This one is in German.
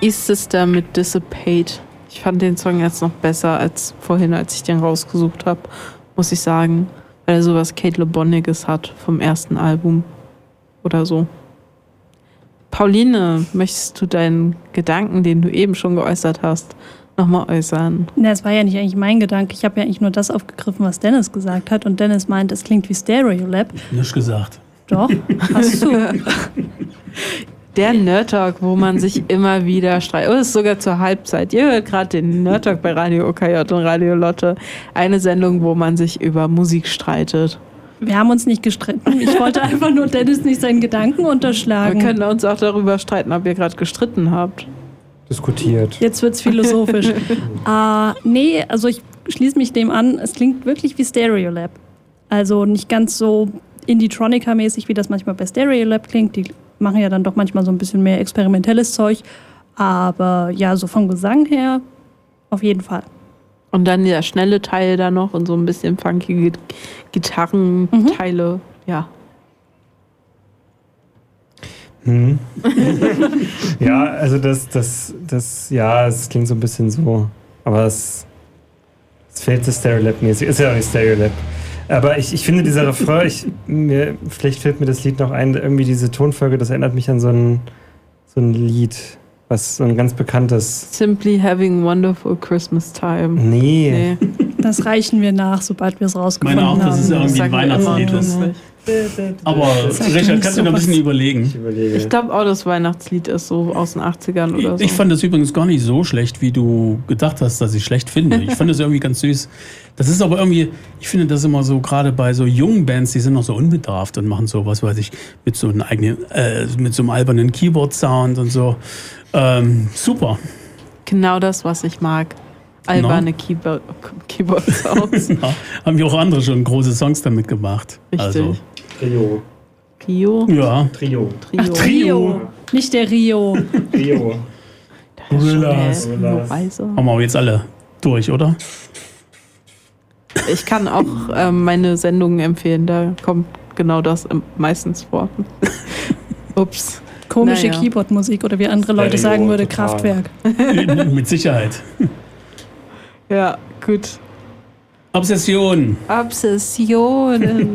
E-Sister mit Dissipate. Ich fand den Song jetzt noch besser als vorhin, als ich den rausgesucht habe, muss ich sagen. Weil er sowas Kate LeBoniges hat vom ersten Album oder so. Pauline, möchtest du deinen Gedanken, den du eben schon geäußert hast, nochmal äußern? Na, es war ja nicht eigentlich mein Gedanke. Ich habe ja eigentlich nur das aufgegriffen, was Dennis gesagt hat. Und Dennis meint, es klingt wie Stereolab. Nicht gesagt. Doch, hast du. Der Nerd Talk, wo man sich immer wieder streitet. Oh, das ist sogar zur Halbzeit. Ihr hört gerade den Nerd Talk bei Radio OKJ und Radio Lotte. Eine Sendung, wo man sich über Musik streitet. Wir haben uns nicht gestritten. Ich wollte einfach nur Dennis nicht seinen Gedanken unterschlagen. Wir können uns auch darüber streiten, ob ihr gerade gestritten habt. Diskutiert. Jetzt wird's philosophisch. Nee, also ich schließe mich dem an. Es klingt wirklich wie Stereolab. Also nicht ganz so Indie-Tronica-mäßig, wie das manchmal bei Stereolab klingt. Die machen ja dann doch manchmal so ein bisschen mehr experimentelles Zeug. Aber ja, so vom Gesang her auf jeden Fall. Und dann der schnelle Teil da noch und so ein bisschen funkige Gitarrenteile. Ja. Ja, also es klingt so ein bisschen so. Aber es fehlt das Stereolab-mäßig. Ist ja auch nicht Stereolab. Aber ich finde, dieser Refrain, vielleicht fällt mir das Lied noch ein, irgendwie diese Tonfolge, das erinnert mich an so ein Lied, was so ein ganz bekanntes. Simply Having Wonderful Christmas Time. Nee. Das reichen wir nach, sobald wir es rausgefunden haben. Meine auch, dass es irgendwie ein Weihnachtslied ist. Aber Richard, kannst du noch ein bisschen überlegen? Ich glaube auch, das Weihnachtslied ist so aus den 80ern oder so. Ich fand das übrigens gar nicht so schlecht, wie du gedacht hast, dass ich schlecht finde. Ich fand das irgendwie ganz süß. Das ist aber irgendwie, ich finde das immer so, gerade bei so jungen Bands, die sind noch so unbedarft und machen so, was weiß ich, mit so einem eigenen, mit so einem albernen Keyboard-Sound und so. Super. Genau das, was ich mag. Alberne Keyboard-Sounds. Haben ja auch andere schon große Songs damit gemacht. Richtig. Also. Trio? Ja. Trio. Ach, Trio. Nicht der Rio. Trio. Gorillas. Haben wir jetzt alle durch, oder? Ich kann auch meine Sendungen empfehlen, da kommt genau das meistens vor. Ups. Komische Keyboard-Musik oder wie andere Leute sagen würde, Kraftwerk. Mit Sicherheit. Ja, gut. Obsession. Obsessionen.